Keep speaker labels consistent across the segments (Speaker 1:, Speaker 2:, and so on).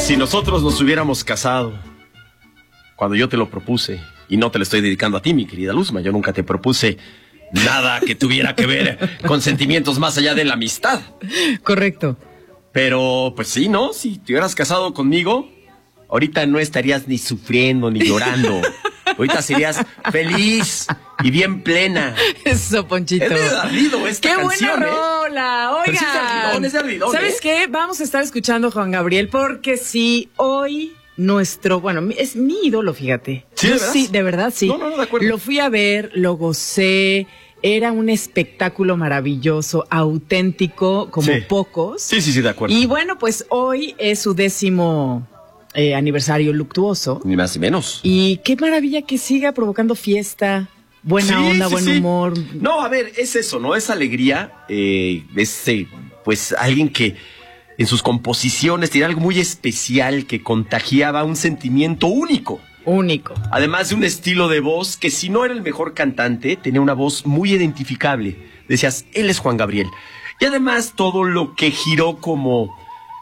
Speaker 1: Si nosotros nos hubiéramos casado cuando yo te lo propuse, y no te lo estoy dedicando a ti, mi querida Luzma, yo nunca te propuse nada que tuviera que ver con sentimientos más allá de la amistad.
Speaker 2: Correcto.
Speaker 1: Pero, pues sí, ¿no? Si te hubieras casado conmigo, ahorita no estarías ni sufriendo ni llorando. Ahorita serías feliz y bien plena.
Speaker 2: Eso, Ponchito.
Speaker 1: Es de ardido esta
Speaker 2: ¡Qué
Speaker 1: canción,
Speaker 2: buena rola!
Speaker 1: Pero sí es de ardidón,
Speaker 2: ¿Sabes qué? Vamos a estar escuchando a Juan Gabriel porque sí, hoy es mi ídolo, fíjate.
Speaker 1: ¿Sí, de verdad?
Speaker 2: Sí, de verdad, sí.
Speaker 1: No, de acuerdo.
Speaker 2: Lo fui a ver, lo gocé. Era un espectáculo maravilloso, auténtico, como
Speaker 1: Sí.
Speaker 2: pocos.
Speaker 1: Sí, de acuerdo.
Speaker 2: Y bueno, pues hoy es su 10º aniversario luctuoso.
Speaker 1: Ni más ni menos.
Speaker 2: Y qué maravilla que siga provocando fiesta, buena onda, buen humor.
Speaker 1: No, a ver, es eso, ¿no? Es alegría. Pues alguien que en sus composiciones tiene algo muy especial que contagiaba un sentimiento único.
Speaker 2: Único.
Speaker 1: Además de un estilo de voz que, si no era el mejor cantante, tenía una voz muy identificable. Decías, él es Juan Gabriel. Y además todo lo que giró como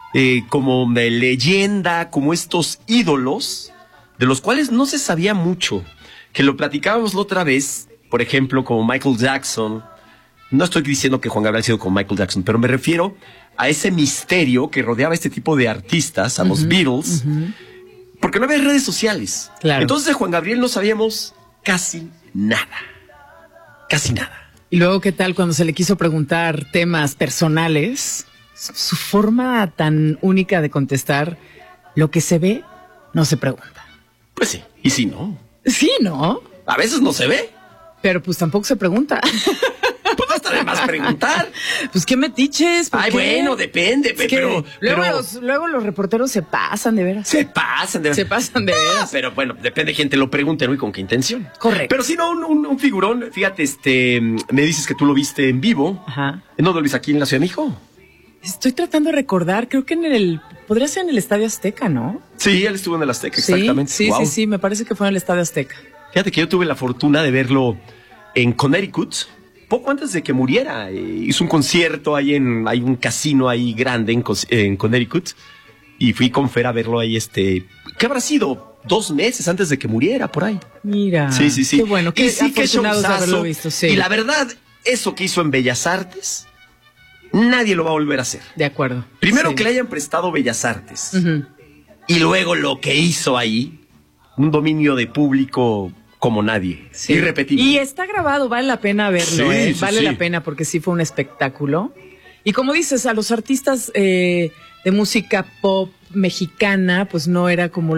Speaker 1: de leyenda, como estos ídolos, de los cuales no se sabía mucho. Que lo platicábamos la otra vez, por ejemplo, como Michael Jackson. No estoy diciendo que Juan Gabriel ha sido como Michael Jackson, pero me refiero a ese misterio que rodeaba a este tipo de artistas, a los Beatles, porque no había redes sociales.
Speaker 2: Claro.
Speaker 1: Entonces de Juan Gabriel no sabíamos casi nada. Casi nada.
Speaker 2: Y luego, ¿qué tal cuando se le quiso preguntar temas personales? Su forma tan única de contestar, lo que se ve, no se pregunta.
Speaker 1: Pues sí, y si no.
Speaker 2: Sí, ¿no?
Speaker 1: A veces no se ve.
Speaker 2: Pero pues tampoco se pregunta.
Speaker 1: Pues no está de más preguntar.
Speaker 2: Pues qué metiches. ¿Por
Speaker 1: Ay,
Speaker 2: qué?
Speaker 1: bueno, depende,
Speaker 2: Es que
Speaker 1: pero
Speaker 2: luego los reporteros se pasan de veras.
Speaker 1: se pasan de
Speaker 2: Se pasan de veras.
Speaker 1: Pero bueno, depende de quién te lo pregunte, ¿no? Y con qué intención.
Speaker 2: Correcto.
Speaker 1: Pero si no, un figurón, fíjate, me dices que tú lo viste en vivo.
Speaker 2: Ajá.
Speaker 1: ¿En dónde lo viste? ¿Aquí en la Ciudad de México?
Speaker 2: Estoy tratando de recordar, creo que podría ser en el Estadio Azteca, ¿no?
Speaker 1: Sí, él estuvo en el Azteca, exactamente.
Speaker 2: Sí,
Speaker 1: Wow.
Speaker 2: sí, me parece que fue en el Estadio Azteca.
Speaker 1: Fíjate que yo tuve la fortuna de verlo en Connecticut, poco antes de que muriera. Hizo un concierto hay un casino ahí grande en Connecticut, y fui con Fer a verlo ahí, ¿qué habrá sido? 2 meses antes de que muriera, por ahí.
Speaker 2: Mira.
Speaker 1: Sí.
Speaker 2: Qué bueno, qué
Speaker 1: Y sí, qué
Speaker 2: afortunados de
Speaker 1: showzazo.
Speaker 2: haberlo visto, sí.
Speaker 1: Y la verdad, eso que hizo en Bellas Artes, nadie lo va a volver a hacer.
Speaker 2: De acuerdo.
Speaker 1: Primero
Speaker 2: Sí.
Speaker 1: que le hayan prestado Bellas Artes,
Speaker 2: Ujú.
Speaker 1: y luego lo que hizo ahí, un dominio de público como nadie.
Speaker 2: Sí.
Speaker 1: Irrepetible.
Speaker 2: Y está grabado, vale la pena verlo,
Speaker 1: Sí, sí,
Speaker 2: vale
Speaker 1: sí.
Speaker 2: la pena porque sí fue un espectáculo. Y como dices, a los artistas de música pop mexicana, pues no era como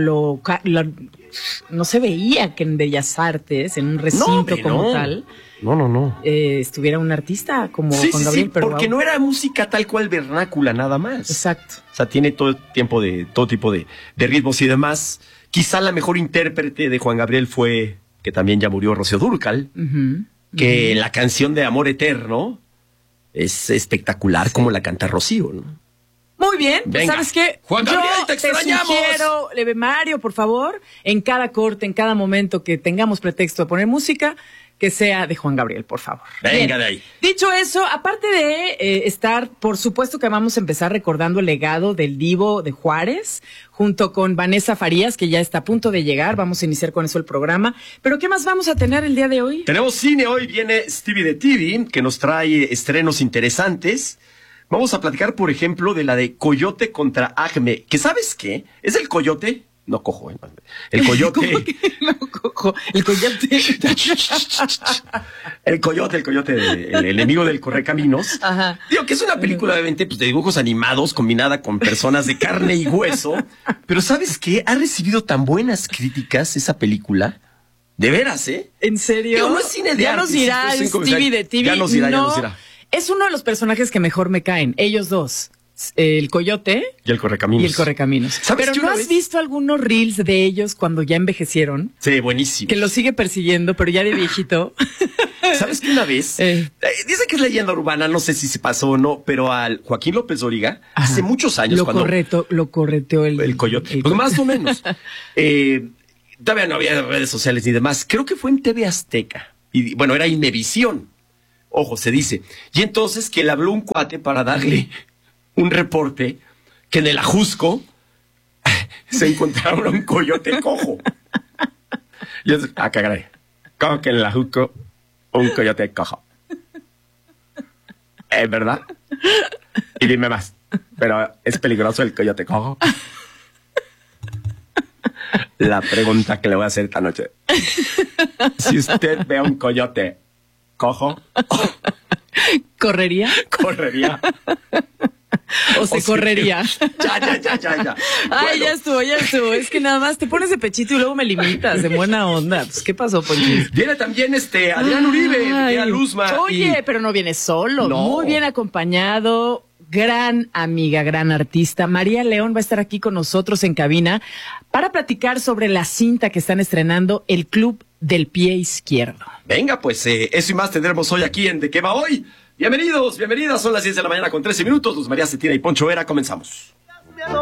Speaker 2: no se veía que en Bellas Artes, en un recinto como tal,
Speaker 1: No.
Speaker 2: estuviera un artista como Juan Gabriel. Pero
Speaker 1: porque no era música tal cual vernácula nada más.
Speaker 2: Exacto.
Speaker 1: O sea, tiene todo tipo de ritmos y demás. Quizá la mejor intérprete de Juan Gabriel fue, que también ya murió, Rocío Dúrcal, que la canción de Amor Eterno es espectacular como la canta Rocío, ¿no?
Speaker 2: Muy bien, pues,
Speaker 1: Venga.
Speaker 2: ¿sabes qué?
Speaker 1: Juan Gabriel,
Speaker 2: Yo
Speaker 1: te extrañamos.
Speaker 2: sugiero, Mario, por favor, en cada corte, en cada momento que tengamos pretexto de poner música, que sea de Juan Gabriel, por favor.
Speaker 1: Venga
Speaker 2: Bien.
Speaker 1: de ahí.
Speaker 2: Dicho eso, aparte de estar, por supuesto que vamos a empezar recordando el legado del Divo de Juárez, junto con Vanessa Farías, que ya está a punto de llegar. Vamos a iniciar con eso el programa. Pero ¿qué más vamos a tener el día de hoy?
Speaker 1: Tenemos cine, hoy viene Stevie de TV, que nos trae estrenos interesantes. Vamos a platicar, por ejemplo, de la de Coyote contra Acme, que ¿sabes qué? Es el coyote, no cojo, el coyote.
Speaker 2: ¿Cómo que no cojo? El coyote.
Speaker 1: El coyote, el enemigo del correcaminos.
Speaker 2: Ajá.
Speaker 1: Digo que es una película obviamente pues, de dibujos animados combinada con personas de carne y hueso. Pero ¿sabes qué? Ha recibido tan buenas críticas esa película. De veras, ¿eh?
Speaker 2: ¿En serio?
Speaker 1: Digo, no es cine de
Speaker 2: ya
Speaker 1: arte,
Speaker 2: nos dirá
Speaker 1: sí,
Speaker 2: el
Speaker 1: esto es
Speaker 2: Stevie de TV.
Speaker 1: ya nos dirá.
Speaker 2: Es uno de los personajes que mejor me caen. Ellos dos. El coyote
Speaker 1: Y el correcaminos.
Speaker 2: y el correcaminos.
Speaker 1: ¿Sabes
Speaker 2: Pero
Speaker 1: que
Speaker 2: ¿no
Speaker 1: una
Speaker 2: has
Speaker 1: vez-
Speaker 2: visto algunos reels de ellos cuando ya envejecieron?
Speaker 1: Sí, buenísimo.
Speaker 2: Que lo sigue persiguiendo, pero ya de viejito.
Speaker 1: ¿Sabes que una vez? Dice que es leyenda urbana, no sé si se pasó o no, pero al Joaquín López Dóriga, hace
Speaker 2: Ajá.
Speaker 1: muchos años,
Speaker 2: Lo
Speaker 1: cuando
Speaker 2: correteó
Speaker 1: el coyote, pues más o menos. Todavía no había redes sociales ni demás. Creo que fue en TV Azteca. Y bueno, era Imevisión. Ojo, se dice. Y entonces que le habló un cuate para darle un reporte que en el Ajusco se encontraron a un coyote cojo. Y yo, caray, ¿cómo que en la Juco un coyote cojo? ¿Es verdad? Y dime más, ¿pero es peligroso el coyote cojo? La pregunta que le voy a hacer esta noche. Si usted ve a un coyote cojo,
Speaker 2: ¿correría?
Speaker 1: ¿correría?
Speaker 2: ¿O se correría?
Speaker 1: Ya.
Speaker 2: Ay,
Speaker 1: Bueno,
Speaker 2: ya estuvo. Es que nada más te pones de pechito y luego me limitas de buena onda. Pues, ¿qué pasó, Ponchis?
Speaker 1: viene también Adrián Uribe,
Speaker 2: Ay,
Speaker 1: de Luzma.
Speaker 2: Oye, pero no viene solo,
Speaker 1: No.
Speaker 2: muy bien acompañado. Gran amiga, gran artista. María León va a estar aquí con nosotros en cabina para platicar sobre la cinta que están estrenando, El Club del Pie Izquierdo.
Speaker 1: Venga, pues eso y más tendremos hoy aquí en ¿De qué va hoy? Bienvenidos, bienvenidas. Son las 10 de la mañana con 13 minutos. Luz María Cetina y Poncho Vera, comenzamos.